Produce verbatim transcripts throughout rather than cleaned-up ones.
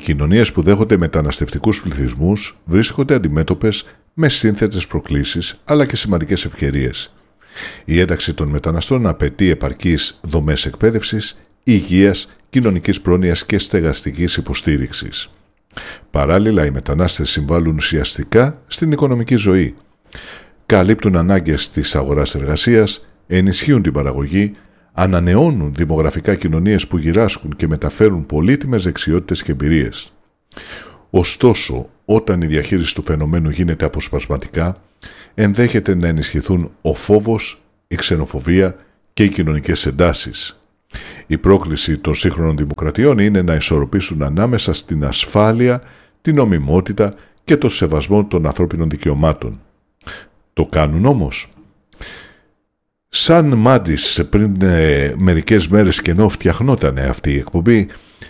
κοινωνίες που δέχονται μεταναστευτικούς πληθυσμούς βρίσκονται αντιμέτωπες με σύνθετες προκλήσεις αλλά και σημαντικές ευκαιρίες. Η ένταξη των μεταναστών απαιτεί επαρκείς δομές εκπαίδευσης, υγείας, κοινωνικής πρόνοιας και στεγαστικής υποστήριξης. Παράλληλα, οι μετανάστες συμβάλλουν ουσιαστικά στην οικονομική ζωή. Καλύπτουν ανάγκες της αγοράς εργασίας, ενισχύουν την παραγωγή, ανανεώνουν δημογραφικά κοινωνίες που γυράσκουν και μεταφέρουν πολύτιμες δεξιότητες και εμπειρίες. Ωστόσο, όταν η διαχείριση του φαινομένου γίνεται αποσπασματικά, ενδέχεται να ενισχυθούν ο φόβος, η ξενοφοβία και οι κοινωνικές εντάσεις. Η πρόκληση των σύγχρονων δημοκρατιών είναι να ισορροπήσουν ανάμεσα στην ασφάλεια, την νομιμότητα και το σεβασμό των ανθρώπινων δικαιωμάτων. Το κάνουν όμως? Σαν Μάντις πριν ε, μερικές μέρες και ενώ φτιαχνόταν αυτή η εκπομπή,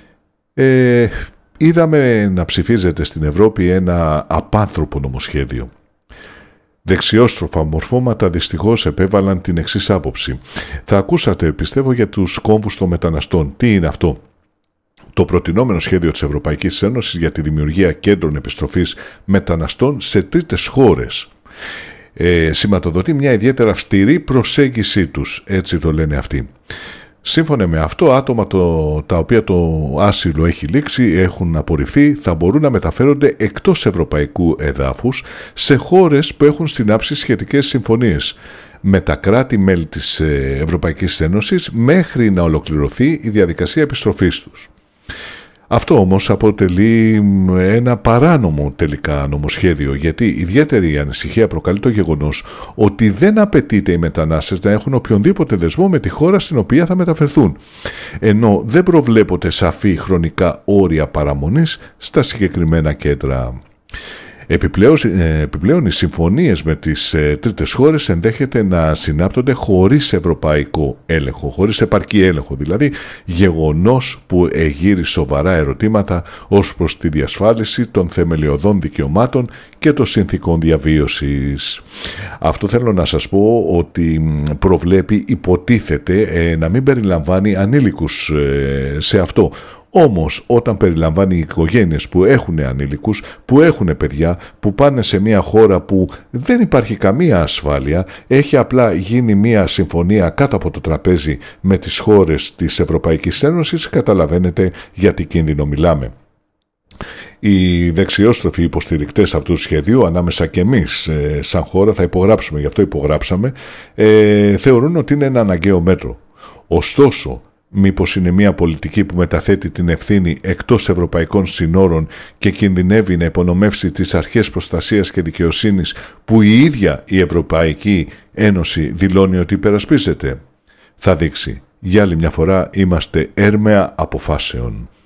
ε, είδαμε να ψηφίζεται στην Ευρώπη ένα απάνθρωπο νομοσχέδιο. Δεξιόστροφα μορφώματα δυστυχώς επέβαλαν την εξής άποψη. Θα ακούσατε, πιστεύω, για τους κόμβους των μεταναστών. Τι είναι αυτό? Το προτινόμενο σχέδιο της Ευρωπαϊκής Ένωσης για τη δημιουργία κέντρων επιστροφής μεταναστών σε τρίτες χώρες ε, σηματοδοτεί μια ιδιαίτερα αυστηρή προσέγγιση τους, έτσι το λένε αυτοί. Σύμφωνα με αυτό, άτομα το, τα οποία το άσυλο έχει λήξει, έχουν απορριφθεί, θα μπορούν να μεταφέρονται εκτός ευρωπαϊκού εδάφους σε χώρες που έχουν συνάψει σχετικές συμφωνίες με τα κράτη-μέλη της Ευρωπαϊκής Ένωσης μέχρι να ολοκληρωθεί η διαδικασία επιστροφής τους. Αυτό όμως αποτελεί ένα παράνομο τελικά νομοσχέδιο, γιατί ιδιαίτερη ανησυχία προκαλεί το γεγονός ότι δεν απαιτείται οι μετανάστες να έχουν οποιονδήποτε δεσμό με τη χώρα στην οποία θα μεταφερθούν, ενώ δεν προβλέπονται σαφή χρονικά όρια παραμονής στα συγκεκριμένα κέντρα. Επιπλέον, επιπλέον οι συμφωνίες με τις ε, τρίτες χώρες ενδέχεται να συνάπτονται χωρίς ευρωπαϊκό έλεγχο, χωρίς επαρκή έλεγχο, δηλαδή γεγονός που εγείρει σοβαρά ερωτήματα ως προς τη διασφάλιση των θεμελιωδών δικαιωμάτων και των συνθήκων διαβίωσης. Αυτό θέλω να σας πω ότι προβλέπει, υποτίθεται, ε, να μην περιλαμβάνει ανήλικους ε, σε αυτό. Όμως όταν περιλαμβάνει οικογένειες που έχουν ανήλικους, που έχουν παιδιά, που πάνε σε μια χώρα που δεν υπάρχει καμία ασφάλεια, έχει απλά γίνει μια συμφωνία κάτω από το τραπέζι με τις χώρες της Ευρωπαϊκής Ένωσης, καταλαβαίνετε για τι κίνδυνο μιλάμε. Οι δεξιόστροφοι υποστηρικτές αυτού του σχεδίου, ανάμεσα και εμείς ε, σαν χώρα θα υπογράψουμε, γι' αυτό υπογράψαμε, ε, θεωρούν ότι είναι ένα αναγκαίο μέτρο. Ωστόσο, μήπως είναι μια πολιτική που μεταθέτει την ευθύνη εκτός ευρωπαϊκών συνόρων και κινδυνεύει να υπονομεύσει τις αρχές προστασίας και δικαιοσύνης που η ίδια η Ευρωπαϊκή Ένωση δηλώνει ότι υπερασπίζεται? Θα δείξει. Για άλλη μια φορά είμαστε έρμεα αποφάσεων.